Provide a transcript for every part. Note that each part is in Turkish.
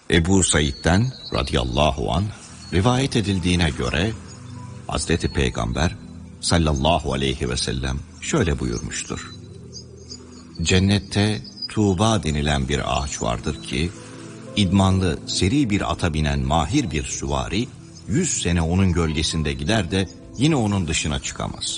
Ebu Said'den radıyallahu anh rivayet edildiğine göre Hazreti Peygamber sallallahu aleyhi ve sellem şöyle buyurmuştur. Cennette Tuğba denilen bir ağaç vardır ki, idmanlı, seri bir ata binen mahir bir süvari, 100 sene onun gölgesinde gider de yine onun dışına çıkamaz.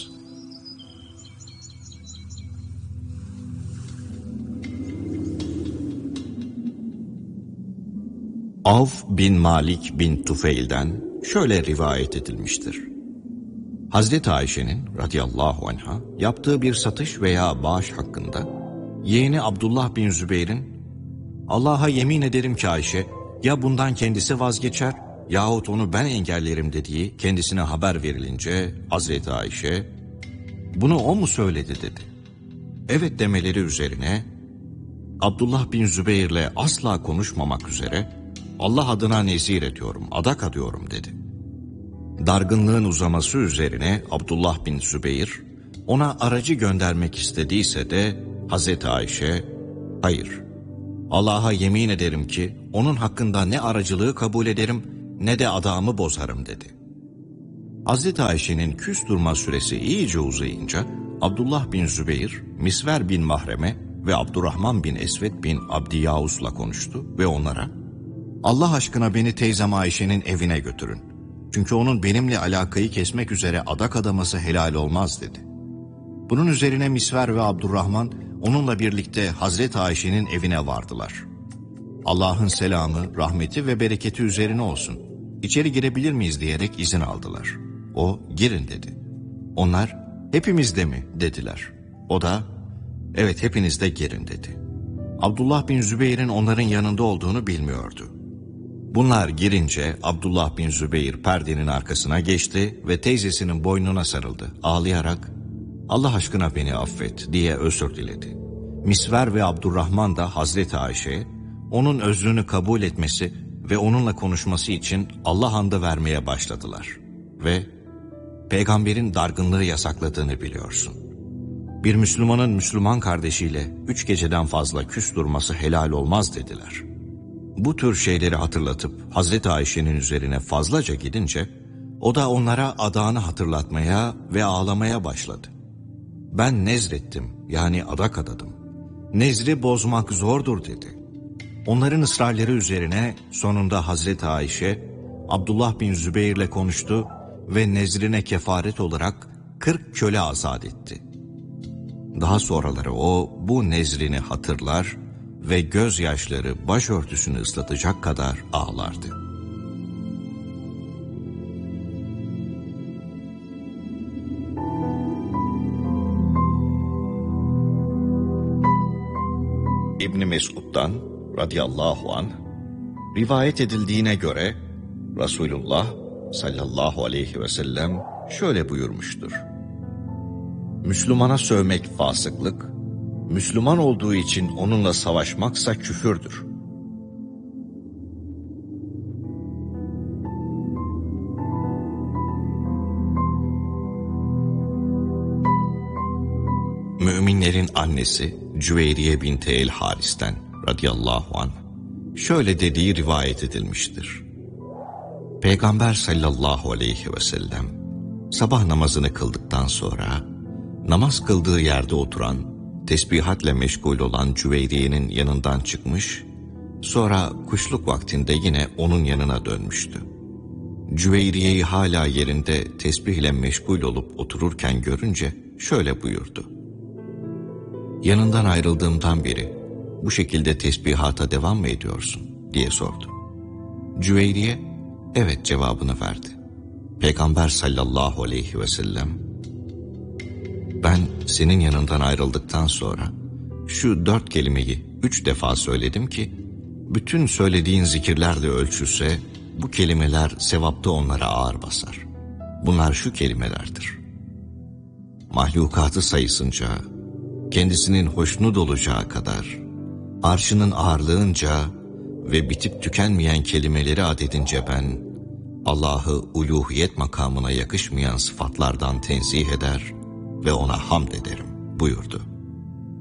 Avf bin Malik bin Tufeil'den şöyle rivayet edilmiştir. Hazreti Ayşe'nin radıyallahu anha yaptığı bir satış veya bağış hakkında yeğeni Abdullah bin Zübeyir'in "Allah'a yemin ederim ki Ayşe ya bundan kendisi vazgeçer yahut onu ben engellerim" dediği kendisine haber verilince Hazreti Ayşe "Bunu o mu söyledi?" dedi. Evet demeleri üzerine Abdullah bin Zübeyir'le asla konuşmamak üzere "Allah adına nezir ediyorum, adak adıyorum" dedi. Dargınlığın uzaması üzerine Abdullah bin Zübeyir ona aracı göndermek istediyse de Hazreti Ayşe "Hayır, Allah'a yemin ederim ki onun hakkında ne aracılığı kabul ederim ne de adağımı bozarım" dedi. Hazreti Ayşe'nin küs durma süresi iyice uzayınca Abdullah bin Zübeyir, Misver bin Mahreme ve Abdurrahman bin Esved bin Abdi Yavuz'la konuştu ve onlara "Allah aşkına beni teyzem Ayşe'nin evine götürün. Çünkü onun benimle alakayı kesmek üzere adak adaması helal olmaz" dedi. Bunun üzerine Misver ve Abdurrahman onunla birlikte Hazreti Ayşe'nin evine vardılar. "Allah'ın selamı, rahmeti ve bereketi üzerine olsun. İçeri girebilir miyiz?" diyerek izin aldılar. O "Girin" dedi. Onlar "Hepimiz de mi?" dediler. O da "Evet, hepiniz de girin" dedi. Abdullah bin Zübeyir'in onların yanında olduğunu bilmiyordu. Bunlar girince Abdullah bin Zübeyir perdenin arkasına geçti ve teyzesinin boynuna sarıldı. Ağlayarak "Allah aşkına beni affet" diye özür diledi. Misver ve Abdurrahman da Hazreti Ayşe'ye onun özrünü kabul etmesi ve onunla konuşması için Allah andı vermeye başladılar. Ve Peygamberin dargınlığı yasakladığını biliyorsun. Bir Müslümanın Müslüman kardeşiyle 3 geceden fazla küs durması helal olmaz dediler. Bu tür şeyleri hatırlatıp Hazreti Ayşe'nin üzerine fazlaca gidince o da onlara adağını hatırlatmaya ve ağlamaya başladı. "Ben nezrettim, yani adak adadım. Nezri bozmak zordur" dedi. Onların ısrarları üzerine sonunda Hazreti Ayşe Abdullah bin Zübeyir'le konuştu ve nezrine kefaret olarak 40 köle azat etti. Daha sonraları o bu nezrini hatırlar ve gözyaşları başörtüsünü ıslatacak kadar ağlardı. İbn Mesud'dan radıyallahu anh rivayet edildiğine göre Resulullah sallallahu aleyhi ve sellem şöyle buyurmuştur. Müslümana sövmek fasıklık, Müslüman olduğu için onunla savaşmaksa küfürdür. Müminlerin annesi Cüveyriye binti el-Haris'ten radıyallahu anh şöyle dediği rivayet edilmiştir. Peygamber sallallahu aleyhi ve sellem sabah namazını kıldıktan sonra namaz kıldığı yerde oturan, tesbihatle meşgul olan Cüveyriye'nin yanından çıkmış, sonra kuşluk vaktinde yine onun yanına dönmüştü. Cüveyriye'yi hala yerinde tesbihle meşgul olup otururken görünce şöyle buyurdu. "Yanından ayrıldığımdan beri bu şekilde tesbihata devam mı ediyorsun?" diye sordu. Cüveyriye "Evet" cevabını verdi. Peygamber sallallahu aleyhi ve sellem "Ben senin yanından ayrıldıktan sonra şu 4 kelimeyi 3 defa söyledim ki bütün söylediğin zikirlerle ölçülse bu kelimeler sevapta onlara ağır basar. Bunlar şu kelimelerdir: mahlukatı sayısınca, kendisinin hoşnut olacağı kadar, arşının ağırlığınca ve bitip tükenmeyen kelimeleri adedince ben Allah'ı uluhiyet makamına yakışmayan sıfatlardan tenzih eder ve ona hamd ederim" buyurdu.